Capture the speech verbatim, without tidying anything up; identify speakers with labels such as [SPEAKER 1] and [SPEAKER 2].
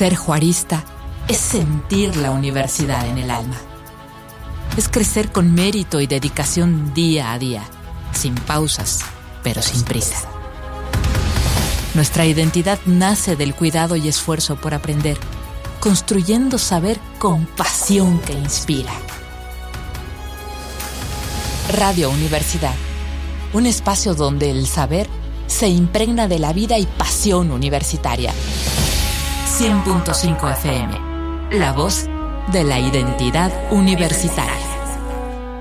[SPEAKER 1] Ser juarista es sentir la universidad en el alma. Es crecer con mérito y dedicación día a día, sin pausas, pero sin prisa. Nuestra identidad nace del cuidado y esfuerzo por aprender, construyendo saber con pasión que inspira. Radio Universidad, un espacio donde el saber se impregna de la vida y pasión universitaria. cien punto cinco F M, la voz de la identidad universitaria.